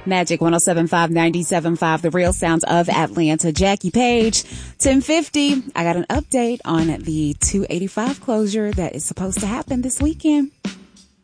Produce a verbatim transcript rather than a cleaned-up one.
Magic one oh seven point five, ninety-seven point five, the real sounds of Atlanta. Jackie Page, ten fifty. I got an update on the two eighty-five closure that is supposed to happen this weekend.